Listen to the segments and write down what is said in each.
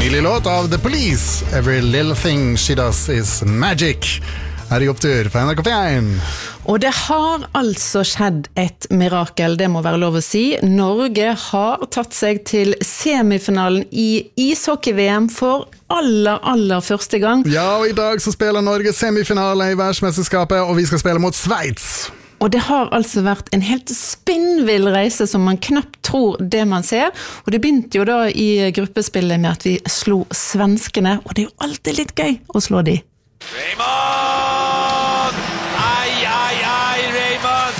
Nylig låt av The Police, Every Little Thing She Does Is Magic. Her I Opptur på NRK1. Og det har altså skjedd et mirakel, det må være lov å si. Norge har tatt seg til semifinalen I ishockey-VM for aller første gang. Ja, og I dag så spiller Norge semifinale I verdensmesterskapet, og vi skal spille mot Sveits. Og det har altså vært en helt spinnvill reise som man knapt tror det man ser. Og det begynte jo da I gruppespillet med at vi slo svenskene, og det jo alltid litt gøy å slå de. Raymond! Aj, Raymond!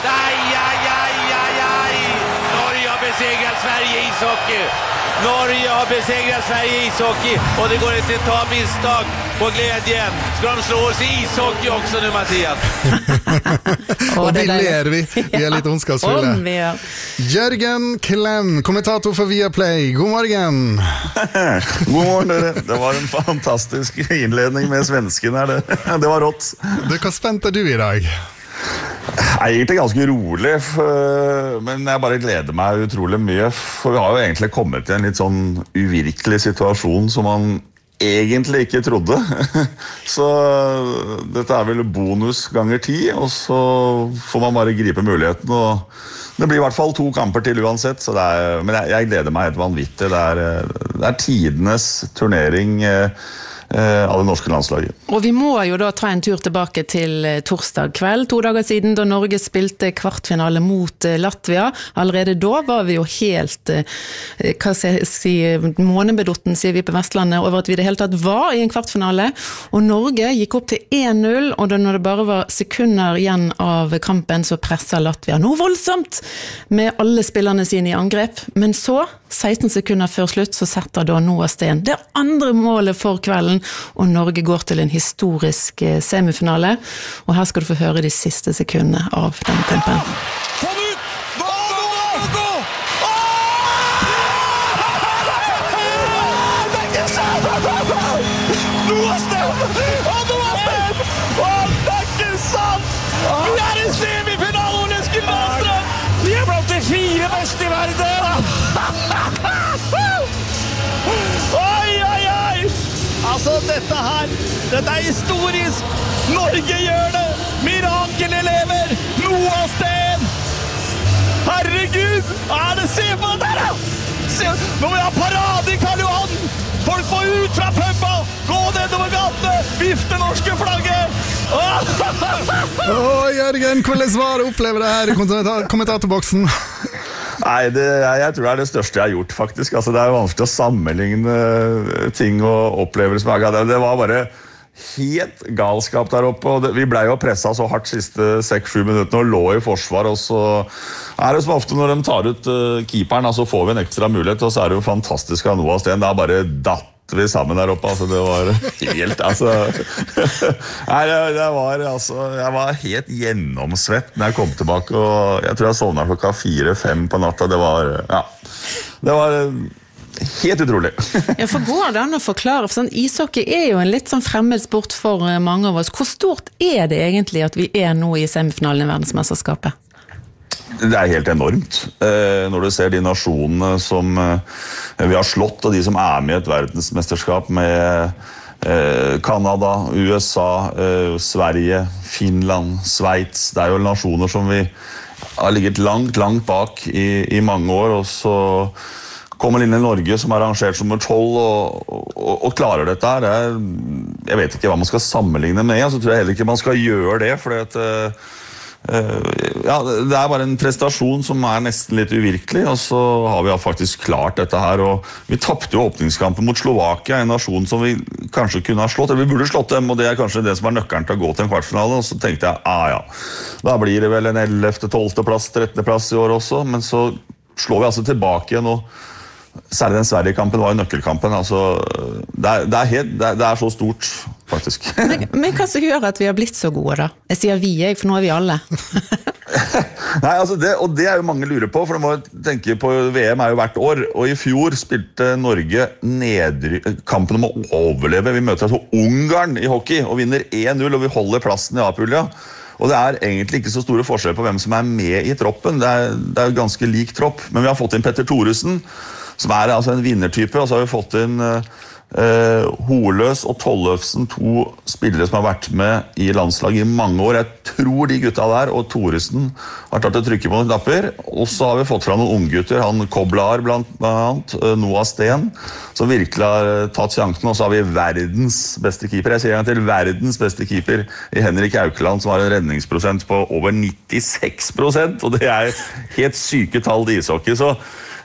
Aj! Norge har besegrat Sverige I ishockey! Norge har besegrat Sverige I ishockey! Och det går inte att ta misstag på glädjen. Ska de slå oss I ishockey också nu, Mattias? Og vi ler vi litt ondskapsfulle. Jørgen Klem, kommentator for Viaplay. God morgen. God morgen, dere. Det var en fantastisk innledning med svensken her. Det var rått. Hva spent du I dag? Jeg er egentlig ganske rolig, men jeg bare gleder meg utrolig mye, for vi har jo egentlig kommet I en litt sånn uvirkelig situasjon som man egentlig ikke trodde. Så dette vel bonus ganger 10, og så får man bare gripe muligheten, og det blir I hvert fall 2 kamper til uansett, så men jeg gleder meg helt vanvittig. Det er tidenes turnering av det norske landslaget. Og vi må jo da ta en tur tilbake til torsdag kveld, 2 dager siden, da Norge spilte kvartfinale mot Latvia. Allerede da var vi jo helt, hva skal jeg si, månebedotten, sier vi på Vestlandet, over at vi det hele tatt var I en kvartfinale. Og Norge gikk opp til 1-0, og da når det bare var sekunder igjen av kampen, så presset Latvia noe voldsomt med alle spillerne sine I angrep. Men så, 16 sekunder før slutt, så setter da Noah Sten det andre målet for kvelden, og Norge går til en historisk semifinale, og her skal du få høre de siste sekundene av denne kampen. Kom ut! Gå! Det ikke sant! Noah Sten! Det ikke sant! Vi I semifinalen, Eskil Dahlstrøm! Vi blant de 4 beste I verden! Altså, dette historisk. Norge gjør det. Mirakelelever. Noah Sten. Herregud. Det se på det der, da. Nå må vi ha parade I Karl Johan. Folk må ut fra pubba. Gå nedover gatene. Vifte norske flagget. Jørgen, hvordan var det å oppleve det her I kommentatorboksen? Nei, jeg tror det det største jeg har gjort, faktisk. Altså, det jo vanskelig å sammenligne ting og opplevelser med. Det var bare helt galskap der oppe, og vi ble jo presset så hardt siste 6-7 minuttene og lå I forsvar, og så det som ofte når de tar ut keeperen, så får vi en ekstra mulighet, og så det jo fantastisk av Noah Sten. Det bare datt vi sammen der oppe, altså det var helt, altså nei, jeg var helt gjennomsvett når jeg kom tilbake, og jeg tror jeg sovnet klokka 4-5 på natta. Det var helt utrolig. Ja, for går det an å forklare, for sånn, ishockey jo en litt sånn fremmed sport for mange av oss. Hvor stort det egentlig at vi nå I semifinalen I verdensmesterskapet? Det helt enormt. Når du ser de nasjonene som vi har slått, og de som med I et verdensmesterskap med Kanada, USA, Sverige, Finland, Sveits. Det jo nasjoner som vi har ligget langt bak I mange år, og så kommer inn I Norge som arrangert som nummer 12 og klarer dette her. Jeg vet ikke hva man skal sammenligne med, så tror jeg heller ikke man skal gjøre det, for det bare en prestasjon som nesten litt uvirkelig, og så har vi faktisk klart dette her, og vi tappte jo åpningskampen mot Slovakia, en nasjon som vi kanskje kunne ha slått, eller vi burde slått dem, og det kanskje det som nøkkelen til å gå til en kvartfinale, og så tenkte jeg, da blir det vel en 11., 12. plass, 13. plass I år også, men så slår vi altså tilbake igjen, og særlig den Sverige-kampen var jo nøkkelkampen, altså, det så stort, faktisk. Men hva som gjør at vi har blitt så gode da? Jeg sier vi, for nå vi alle. Nei, altså og det jo mange lurer på, for de må tenke på VM jo hvert år, og I fjor spilte Norge kampen om å overleve. Vi møter altså Ungarn I hockey, og vinner 1-0, og vi holder plassen I A-pulja. Og det egentlig ikke så store forskjeller på hvem som med I troppen. Det jo ganske lik tropp, men vi har fått inn Petter Thoresen, som altså en vinnertype, og så har vi fått inn Holøs og Tollefsen, 2 spillere som har vært med i landslaget i mange år. Jeg tror de gutta der og Thoresen har tatt å trykke på noen knapper. Og så har vi fått fra noen unggutter, han Koblar blant annet, Noah Sten, som virkelig har tatt sjansen. Og så har vi verdens beste keeper. Jeg sier igjen til verdens beste keeper i Henrik Aukeland, som har en redningsprosent på over 96%, og det er helt syke tall i ishockey, så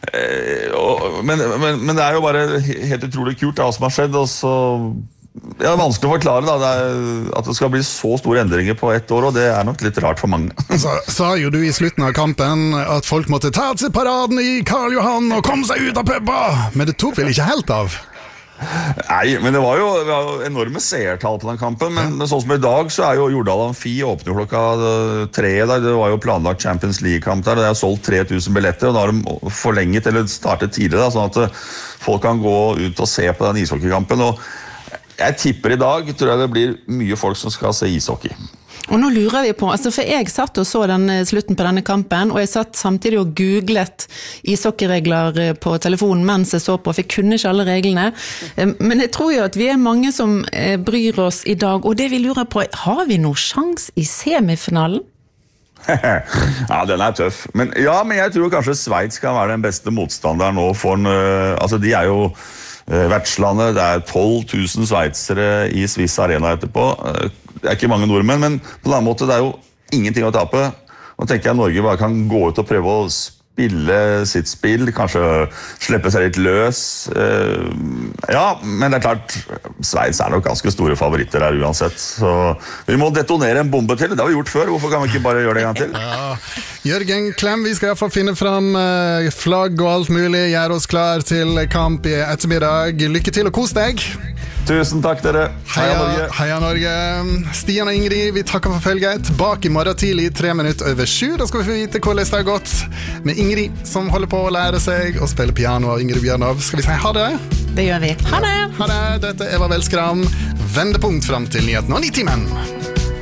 men det er jo bare helt utrolig kult det som har skjedd, og så det er vanskelig å forklare da, at det skal bli så store endringer på ett år, og det er nok litt rart for mange. Så sa jo du i slutten av kampen at folk måtte ta til paraden i Karl Johan og komme seg ut av pubba, men det tok vel ikke helt av? Nei, men det var jo enorme seertall på den kampen, men sånn som i dag så jo Jordal Amfi åpner klokka 3 der, det var jo planlagt Champions League-kamp der, og det har solgt 3000 billetter, og da har de forlenget eller startet tidligere, sånn at folk kan gå ut og se på den ishockeykampen, og jeg tipper i dag, tror jeg det blir mye folk som skal se ishockey. Og nå lurer vi på, for jeg satt og så slutten på denne kampen, og jeg satt samtidig og googlet ishockeyregler på telefonen mens jeg så på, for jeg kunne ikke alle reglene. Men jeg tror jo at vi mange som bryr oss i dag, og det vi lurer på, har vi noen sjans i semifinalen? Ja, den tøff. Men jeg tror kanskje Schweiz kan være den beste motstanderen nå for de jo vertslandet, det 12 000 sveitsere i Swiss Arena etterpå. Det ikke mange nordmenn, men på en annen måte det jo ingenting å tape. Nå tenker jeg Norge bare kan gå ut og prøve å spille sitt spill, kanskje slippe seg litt løs. Men det klart, Schweiz nok ganske store favoritter her uansett. Så vi må detonere en bombe til, det har vi gjort før. Hvorfor kan vi ikke bare gjøre det en gang til? Ja. Jørgen Klem, vi skal i hvert fall finne fram flagg og alt mulig, gjøre oss klar til kamp i ettermiddag. Lykke til og kos deg! Tusen takk dere. Heia Norge. Heia Norge. Stian og Ingrid, vi takker for følget. Tilbake i morgen tidlig 7:03. Da skal vi få vite hvordan det har gått med Ingrid, som holder på å lære seg å spille piano av Ingrid Bjørnov. Skal vi si ha det? Det gjør vi. Ha det! Ha det. Dette Eva Velskram. Vendepunkt frem til nyheten og 9-timen.